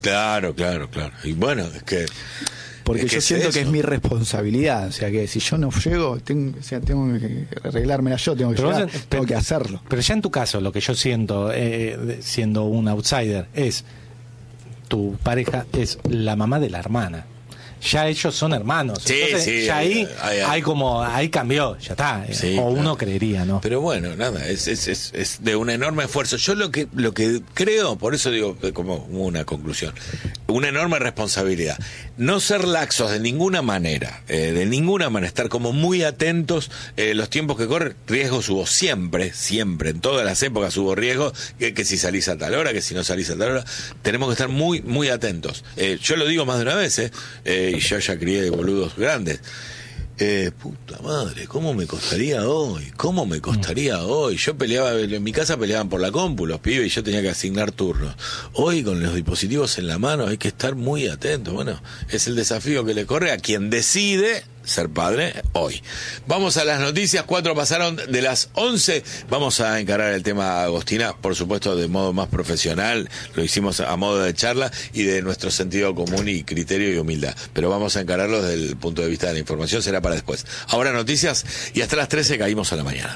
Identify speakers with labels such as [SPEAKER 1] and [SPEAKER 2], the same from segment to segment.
[SPEAKER 1] Claro. Y bueno, es que...
[SPEAKER 2] Porque yo siento que es mi responsabilidad, o sea que si yo no llego, tengo que arreglármela yo, tengo que hacerlo.
[SPEAKER 3] Pero ya en tu caso, lo que yo siento, siendo un outsider, es tu pareja es la mamá de la hermana. Ya ellos son hermanos.
[SPEAKER 1] Sí,
[SPEAKER 3] entonces,
[SPEAKER 1] sí,
[SPEAKER 3] ya ahí cambió, ya está.
[SPEAKER 1] Sí,
[SPEAKER 3] o uno
[SPEAKER 1] claro.
[SPEAKER 3] creería, ¿no?
[SPEAKER 1] Pero bueno, nada, es de un enorme esfuerzo. Yo lo que creo, por eso digo como una conclusión, una enorme responsabilidad. No ser laxos de ninguna manera, estar como muy atentos. Los tiempos que corren, riesgos hubo siempre, en todas las épocas hubo riesgos, que si salís a tal hora, que si no salís a tal hora, tenemos que estar muy, muy atentos. Yo lo digo más de una vez, y yo ya crié boludos grandes. Puta madre, ¿cómo me costaría hoy? Yo peleaba, en mi casa peleaban por la compu los pibes y yo tenía que asignar turnos. Hoy con los dispositivos en la mano hay que estar muy atento. Bueno, es el desafío que le corre a quien decide ser padre hoy. Vamos a las noticias. 4 pasaron de las 11. Vamos a encarar el tema Agostina, por supuesto de modo más profesional. Lo hicimos a modo de charla y de nuestro sentido común y criterio y humildad, pero vamos a encararlo desde el punto de vista de la información. Será para después. Ahora noticias y hasta las 13 caímos a la mañana.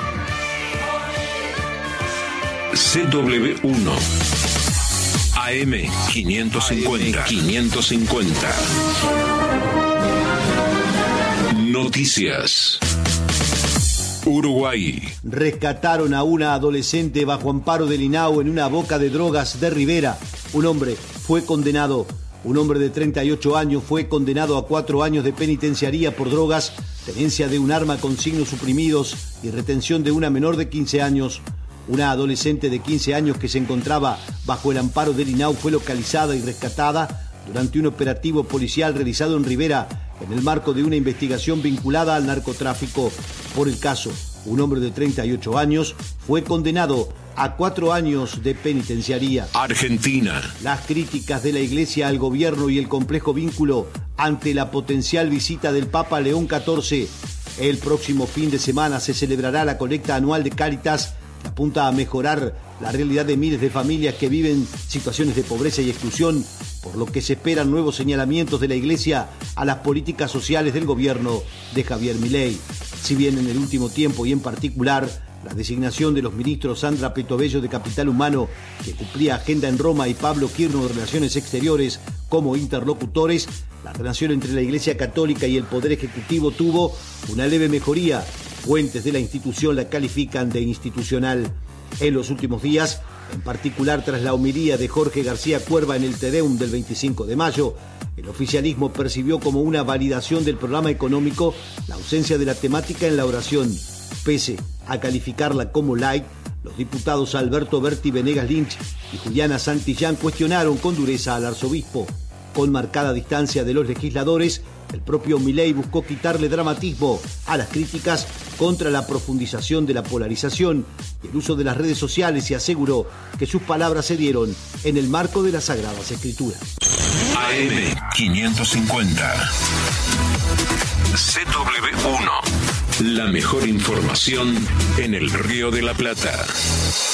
[SPEAKER 4] CW1 AM 550. Noticias. Uruguay.
[SPEAKER 5] Rescataron a una adolescente bajo amparo del INAU en una boca de drogas de Rivera. Un hombre fue condenado. Un hombre de 38 años fue condenado a 4 años de penitenciaría por drogas, tenencia de un arma con signos suprimidos y retención de una menor de 15 años. Una adolescente de 15 años que se encontraba bajo el amparo del INAU fue localizada y rescatada durante un operativo policial realizado en Rivera en el marco de una investigación vinculada al narcotráfico. Por el caso, un hombre de 38 años fue condenado a 4 años de penitenciaría.
[SPEAKER 4] Argentina.
[SPEAKER 5] Las críticas de la Iglesia al gobierno y el complejo vínculo ante la potencial visita del Papa León XIV. El próximo fin de semana se celebrará la colecta anual de Cáritas, que apunta a mejorar la realidad de miles de familias que viven situaciones de pobreza y exclusión, por lo que se esperan nuevos señalamientos de la Iglesia a las políticas sociales del gobierno de Javier Milei. Si bien en el último tiempo y en particular la designación de los ministros Sandra Petovello de Capital Humano, que cumplía agenda en Roma, y Pablo Quirno de Relaciones Exteriores como interlocutores, la relación entre la Iglesia Católica y el Poder Ejecutivo tuvo una leve mejoría. Fuentes de la institución la califican de institucional. En los últimos días, en particular tras la homilía de Jorge García Cuerva en el Te Deum del 25 de mayo, el oficialismo percibió como una validación del programa económico la ausencia de la temática en la oración. Pese a calificarla como light, los diputados Alberto Berti Venegas Lynch y Juliana Santillán cuestionaron con dureza al arzobispo. Con marcada distancia de los legisladores, el propio Milei buscó quitarle dramatismo a las críticas contra la profundización de la polarización y el uso de las redes sociales, y aseguró que sus palabras se dieron en el marco de las Sagradas Escrituras.
[SPEAKER 4] AM 550. CW1. La mejor información en el Río de la Plata.